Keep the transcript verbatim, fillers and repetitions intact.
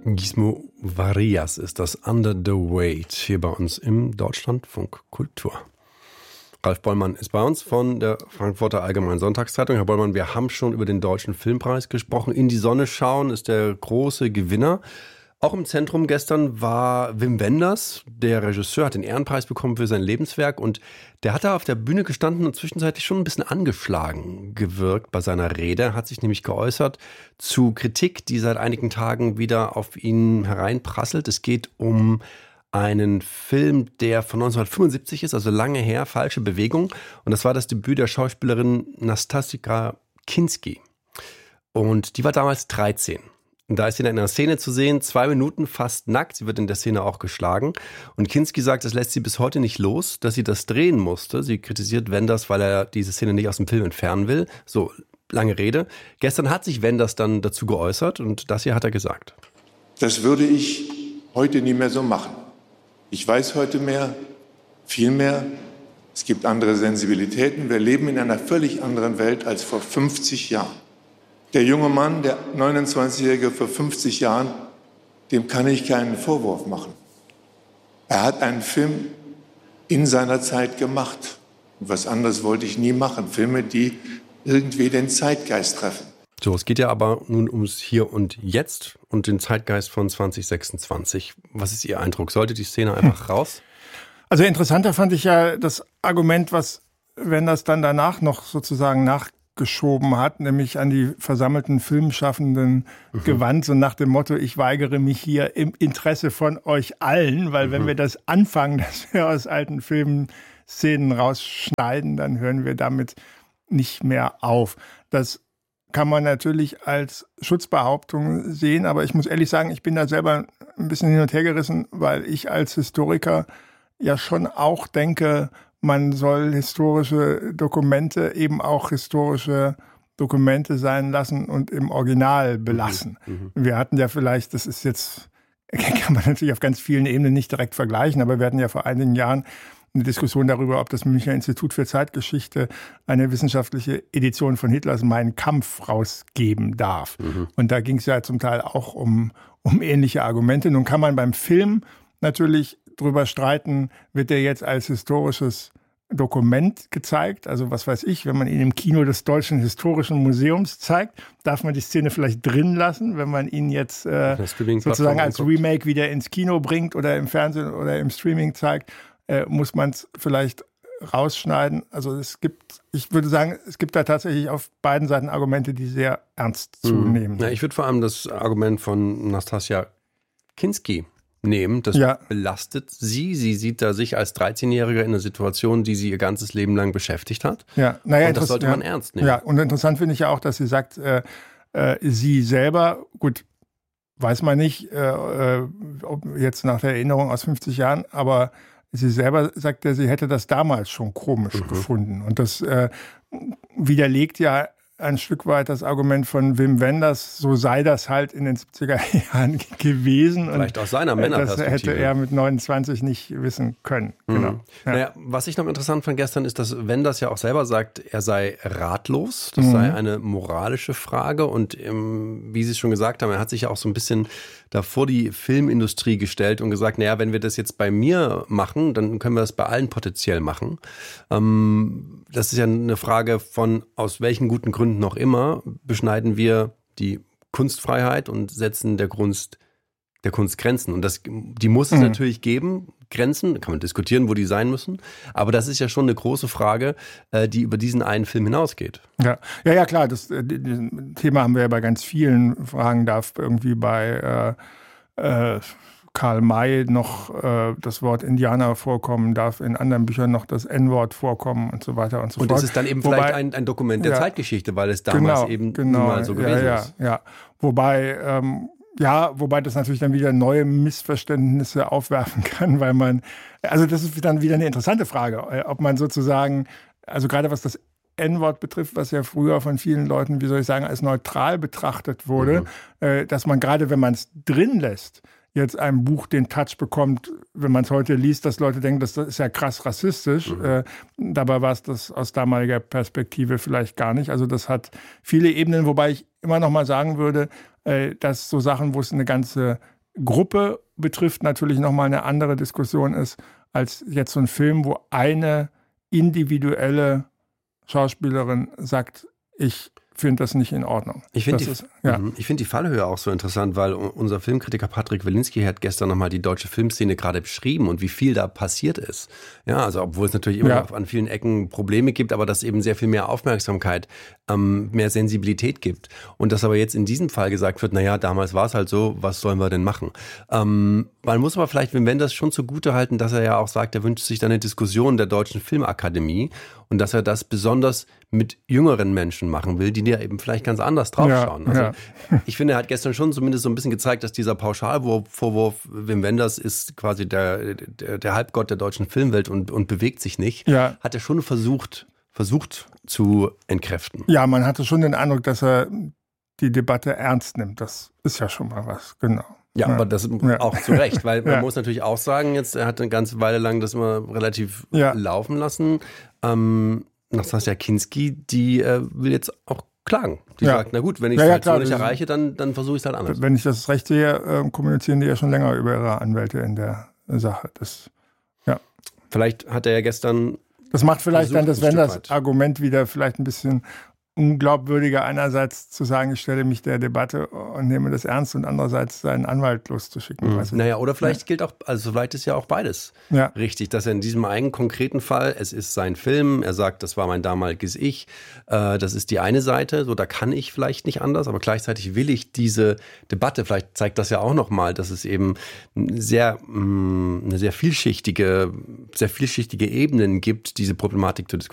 Gizmo Varillas ist das Under the Weight hier bei uns im Deutschlandfunk Kultur. Ralf Bollmann ist bei uns von der Frankfurter Allgemeinen Sonntagszeitung. Herr Bollmann, wir haben schon über den Deutschen Filmpreis gesprochen. In die Sonne schauen ist der große Gewinner. Auch im Zentrum gestern war Wim Wenders. Der Regisseur hat den Ehrenpreis bekommen für sein Lebenswerk. Und der hat da auf der Bühne gestanden und zwischenzeitlich schon ein bisschen angeschlagen gewirkt bei seiner Rede. Er hat sich nämlich geäußert zu Kritik, die seit einigen Tagen wieder auf ihn hereinprasselt. Es geht um einen Film, der von neunzehnhundertfünfundsiebzig ist, also lange her, Falsche Bewegung. Und das war das Debüt der Schauspielerin Nastassja Kinski. Und die war damals dreizehn. Und da ist sie in einer Szene zu sehen, zwei Minuten fast nackt. Sie wird in der Szene auch geschlagen. Und Kinski sagt, das lässt sie bis heute nicht los, dass sie das drehen musste. Sie kritisiert Wenders, weil er diese Szene nicht aus dem Film entfernen will. So, lange Rede. Gestern hat sich Wenders dann dazu geäußert und das hier hat er gesagt. Das würde ich heute nie mehr so machen. Ich weiß heute mehr, viel mehr. Es gibt andere Sensibilitäten. Wir leben in einer völlig anderen Welt als vor fünfzig Jahren. Der junge Mann, der neunundzwanzigjährige vor fünfzig Jahren, dem kann ich keinen Vorwurf machen. Er hat einen Film in seiner Zeit gemacht. Und was anderes wollte ich nie machen. Filme, die irgendwie den Zeitgeist treffen. So, es geht ja aber nun ums Hier und Jetzt und den Zeitgeist von zwanzig sechsundzwanzig. Was ist Ihr Eindruck? Sollte die Szene einfach raus? Also interessanter fand ich ja das Argument, was Wenders dann danach noch sozusagen nachgeschoben hat, nämlich an die versammelten Filmschaffenden mhm. gewandt, so nach dem Motto, ich weigere mich hier im Interesse von euch allen, weil mhm. wenn wir das anfangen, dass wir aus alten Filmen Szenen rausschneiden, dann hören wir damit nicht mehr auf. Das kann man natürlich als Schutzbehauptung sehen, aber ich muss ehrlich sagen, ich bin da selber ein bisschen hin und her gerissen, weil ich als Historiker ja schon auch denke, man soll historische Dokumente eben auch historische Dokumente sein lassen und im Original belassen. Mhm. Wir hatten ja vielleicht, das ist jetzt, kann man natürlich auf ganz vielen Ebenen nicht direkt vergleichen, aber wir hatten ja vor einigen Jahren eine Diskussion darüber, ob das Münchner Institut für Zeitgeschichte eine wissenschaftliche Edition von Hitlers Mein Kampf rausgeben darf. Mhm. Und da ging es ja zum Teil auch um, um ähnliche Argumente. Nun kann man beim Film natürlich drüber streiten, wird der jetzt als historisches Dokument gezeigt? Also was weiß ich, wenn man ihn im Kino des Deutschen Historischen Museums zeigt, darf man die Szene vielleicht drin lassen, wenn man ihn jetzt äh, sozusagen als Remake wieder ins Kino bringt oder im Fernsehen oder im Streaming zeigt, äh, muss man es vielleicht rausschneiden. Also es gibt, ich würde sagen, es gibt da tatsächlich auf beiden Seiten Argumente, die sehr ernst zu mhm. nehmen sind. Ja, ich würde vor allem das Argument von Nastassja Kinski nehmen. Das ja. belastet sie. Sie sieht da sich als dreizehnjähriger in einer Situation, die sie ihr ganzes Leben lang beschäftigt hat. Ja, naja, und das sollte man ja. ernst nehmen. Ja, und interessant finde ich ja auch, dass sie sagt, äh, äh, sie selber, gut, weiß man nicht, äh, ob jetzt nach der Erinnerung aus fünfzig Jahren, aber sie selber sagt ja, sie hätte das damals schon komisch mhm. gefunden. Und das äh, widerlegt ja ein Stück weit das Argument von Wim Wenders, so sei das halt in den siebziger Jahren gewesen. Vielleicht aus seiner Männerperspektive. Das hätte er mit neunundzwanzig nicht wissen können. Mhm. Genau. Ja. Naja, was ich noch interessant fand gestern ist, dass Wenders ja auch selber sagt, er sei ratlos. Das mhm. sei eine moralische Frage. Und ähm, wie Sie es schon gesagt haben, er hat sich ja auch so ein bisschen da vor die Filmindustrie gestellt und gesagt, naja, wenn wir das jetzt bei mir machen, dann können wir das bei allen potenziell machen. Ähm, das ist ja eine Frage von, aus welchen guten Gründen noch immer, beschneiden wir die Kunstfreiheit und setzen der Kunst, der Kunst Grenzen. Und das, die muss es mhm. natürlich geben, Grenzen, kann man diskutieren, wo die sein müssen. Aber das ist ja schon eine große Frage, die über diesen einen Film hinausgeht. Ja, ja, ja klar, das, das Thema haben wir ja bei ganz vielen Fragen, darf irgendwie bei äh, äh, Karl May noch äh, das Wort Indianer vorkommen, darf in anderen Büchern noch das En-Wort vorkommen und so weiter und so und fort. Und es ist dann eben Wobei, vielleicht ein, ein Dokument der ja, Zeitgeschichte, weil es damals genau, eben genau, nun mal so gewesen ja, ist. Ja, ja. Wobei, ähm, ja, wobei das natürlich dann wieder neue Missverständnisse aufwerfen kann, weil man, also das ist dann wieder eine interessante Frage, ob man sozusagen, also gerade was das En-Wort betrifft, was ja früher von vielen Leuten, wie soll ich sagen, als neutral betrachtet wurde, mhm. äh, dass man gerade, wenn man es drin lässt, jetzt ein Buch den Touch bekommt, wenn man es heute liest, dass Leute denken, das ist ja krass rassistisch. Mhm. Äh, dabei war es das aus damaliger Perspektive vielleicht gar nicht. Also das hat viele Ebenen, wobei ich immer noch mal sagen würde, äh, dass so Sachen, wo es eine ganze Gruppe betrifft, natürlich nochmal eine andere Diskussion ist, als jetzt so ein Film, wo eine individuelle Schauspielerin sagt, ich finde das nicht in Ordnung. Ich finde die, ist, ja. ich find die Fallhöhe auch so interessant, weil unser Filmkritiker Patrick Wilinski hat gestern nochmal die deutsche Filmszene gerade beschrieben und wie viel da passiert ist. Ja, also obwohl es natürlich immer ja. noch an vielen Ecken Probleme gibt, aber dass eben sehr viel mehr Aufmerksamkeit, ähm, mehr Sensibilität gibt. Und dass aber jetzt in diesem Fall gesagt wird, naja, damals war es halt so, was sollen wir denn machen? Ähm, man muss aber vielleicht Wim Wenders schon zugute halten, dass er ja auch sagt, er wünscht sich da eine Diskussion der Deutschen Filmakademie und dass er das besonders mit jüngeren Menschen machen will, die da eben vielleicht ganz anders draufschauen. Ja, also ja. ich finde, er hat gestern schon zumindest so ein bisschen gezeigt, dass dieser Pauschalvorwurf, Wim Wenders ist quasi der, der, der Halbgott der deutschen Filmwelt und, und bewegt sich nicht, ja. hat er schon versucht, versucht zu entkräften. Ja, man hatte schon den Eindruck, dass er die Debatte ernst nimmt. Das ist ja schon mal was, genau. Ja, ja. aber das ja. auch zu Recht, weil man ja. muss natürlich auch sagen, jetzt, er hat eine ganze Weile lang das immer relativ ja. laufen lassen. Ähm, Nastassja Kinski, die äh, will jetzt auch klagen. Die ja. sagt, na gut, wenn ich es ja, ja, halt klar, so nicht erreiche, dann, dann versuche ich es halt anders. Wenn ich das Recht sehe, äh, kommunizieren die ja schon länger über ihre Anwälte in der Sache. Das, ja. Vielleicht hat er ja gestern... Das macht vielleicht dann das, wenn das weit. Argument wieder vielleicht ein bisschen unglaubwürdiger, einerseits zu sagen, ich stelle mich der Debatte und nehme das ernst und andererseits seinen Anwalt loszuschicken. Mhm. Weißt du? Naja, oder vielleicht ja. gilt auch, also vielleicht ist ja auch beides ja. richtig, dass er in diesem einen konkreten Fall, es ist sein Film, er sagt, das war mein damaliges Ich, äh, das ist die eine Seite, so da kann ich vielleicht nicht anders, aber gleichzeitig will ich diese Debatte, vielleicht zeigt das ja auch nochmal, dass es eben sehr, mh, eine sehr vielschichtige, sehr vielschichtige Ebenen gibt, diese Problematik zu diskutieren.